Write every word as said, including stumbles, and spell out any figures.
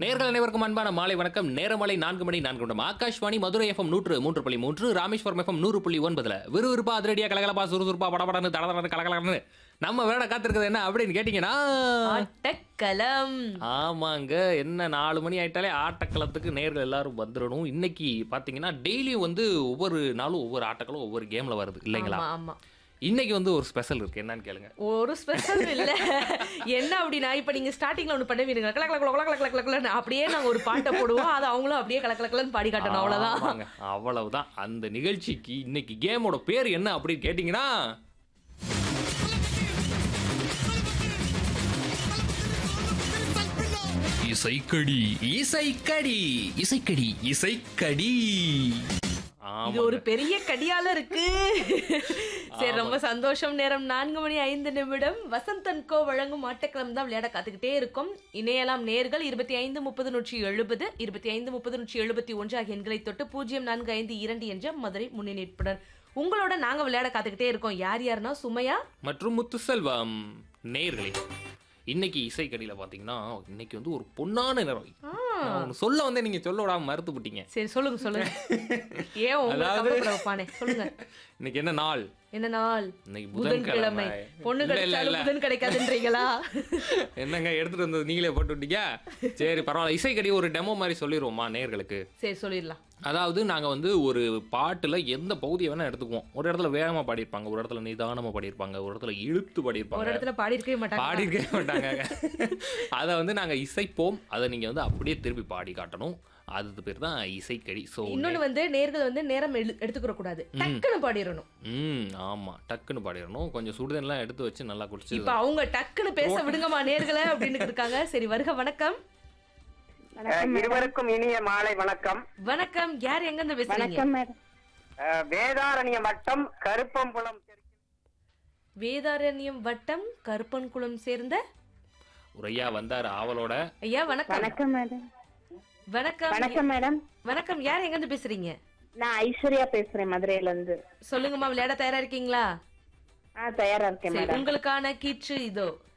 நேயர்கள் அனைவருக்கும் அன்பான மாலை வணக்கம். நேரமாலை நான்கு மணி நான்கு நிமிடம். ஆகாஷ்வாணி மதுரை எஃப்எம் நூற்று மூன்று புள்ளி மூன்று, ராமேஸ்வரம் எஃப்எம் நூறு புள்ளி ஒன்பதுல விறுவிறுப்பா அதிரடியா கலகலப்பா சுறுசுறுப்பா படபடன்னு தடதடன்னு கலகலன்னு நம்ம வேட காத்திருக்கிறது என்ன அப்படின்னு கேட்டீங்கன்னா ஆட்டக்களம். ஆமாங்க, என்ன நாலு மணி ஆயிட்டாலே ஆட்டக்களத்துக்கு நேர்கள் எல்லாரும் வந்துடணும். இன்னைக்கு பாத்தீங்கன்னா டெய்லியும் வந்து ஒவ்வொரு நாளும் ஒவ்வொரு ஆட்டக்களும் ஒவ்வொரு கேம்ல வருது இல்லைங்களா? ஆமா, ஆமா. இன்னைக்கு வந்து ஒரு ஸ்பெஷல் இருக்கு, என்னன்னு கேளுங்க. ஒரு ஸ்பெஷல் இல்ல. என்ன அப்படின்னா, இப்ப நீங்க ஸ்டார்டிங்ல ஒண்ணு பண்ணுவீங்க, கல கல கல கல கல கல அப்படியே நாங்க ஒரு பாட்டை போடுவோம், அது அவங்களும் அப்படியே கல கலன்னு பாடி காட்டணும், அவ்வளவுதான். ஆமாங்க, அவ்வளவுதான். அந்த நிகழ்ச்சிக்கு இன்னைக்கு கேமோட பேர் என்ன அப்படின்னு கேட்டீங்கன்னா இசைக்கடி இசைக்கடி இசைக்கடி இசைக்கடி. இது ஒரு பெரிய கடியால இருக்கு. சரி, ரொம்ப சந்தோஷம். நேரம் நான்கு மணி ஐந்து நிமிடம். வசந்தன் கோ வழங்கும் ஆட்டக்கிழமை தான் விளையாட காத்துக்கிட்டே இருக்கும். இணையலாம் நேர்கள் இருபத்தி ஐந்து முப்பது நூற்றி எழுபது இருபத்தி ஐந்து முப்பது நூற்றி எழுபத்தி ஒன்று ஆகிய எண்களை தொட்டு பூஜ்ஜியம் நான்கு ஐந்து இரண்டு என்ற மதுரை முன்னிணைப்புடன் உங்களோட நாங்க விளையாட காத்துக்கிட்டே இருக்கோம். யார் யாருன்னா சுமையா மற்றும் முத்துசெல்வம். நேயர்களே, இன்னைக்கு இசைக்கடியில பாத்தீங்கன்னா இன்னைக்கு வந்து ஒரு பொன்னான நேரம் சொல்ல வந்து நீங்க சொல்ல விடாம மறுத்து விட்டீங்க. சரி, சொல்லுங்க சொல்லுங்க. ஏன் உங்களை சொல்லுங்க. இன்னைக்கு என்ன நாள்? என்ன நாள்? இன்னைக்கு புதன்கிழமை. பொண்ணு கிடைச்சாலும் புதன் கிடைக்காதுன்றீங்களா? என்னங்க எடுத்துட்டு வந்தது நீங்களே போட்டு விட்டீங்க. சரி, பரவாயில்ல. இசைக்கடி ஒரு டெமோ மாதிரி சொல்லிடுவோமா நேயர்களுக்கு? சரி, சொல்லிடலாம். அதாவது நாங்க வந்து ஒரு பாட்டுல எந்த பகுதியை வேணா எடுத்துக்குவோம். ஒரு இடத்துல வேகமா பாடியிருப்பாங்க, ஒரு இடத்துல நிதானமா பாடியிருப்பாங்க, ஒரு இடத்துல இழுத்து பாடியிருப்பாங்க, ஒரு இடத்துல பாடியிருக்கவே மாட்டாங்க பாடியிருக்கவே மாட்டாங்க அதை வந்து நாங்க இசைப்போம். அதை நீங்க வந்து அப்படியே திருப்பி பாடி காட்டணும். அது பேர் தான் இசைக்கடி. சோ இன்னொன்னு வந்து நேர்கள் வந்து நேரம் எடுத்துக்கிற கூடாது, டக்குன்னு பாடிடணும். ம் ஆமா, டக்குன்னு பாடிடணும். கொஞ்சம் சுடுதண்ணெல்லாம் எடுத்து வச்சு நல்லா குடிச்சு. இப்ப அவங்க டக்குன்னு பேச விடுங்கம்மா நேர்களை அப்படின்னு இருக்காங்க. சரி, வருக. வணக்கம். இருவருக்கும் இனிய மாலை வணக்கம். வணக்கம். யார் எங்க இருந்து பேசுறீங்க? வேதாரண்யம் வட்டம் கருப்பம்புலம். வேதாரண்யம் வட்டம் கருப்பன்குளம் சேர்ந்த உரையா வந்தாரு ஆவலோட. ஐயா வணக்கம். வணக்கம் மேடம். வணக்கம். வணக்கம் மேடம். வணக்கம். யார் எங்க இருந்து பேசுறீங்க? நான் ஐஸ்வர்யா பேசுறேன், மதுரையில இருந்து. சொல்லுங்கம்மா, விளையாட தயாரா இருக்கீங்களா? ஆ, தயாரா இருக்கேன் மேடம். உங்களுக்கான கீற்று இதோ.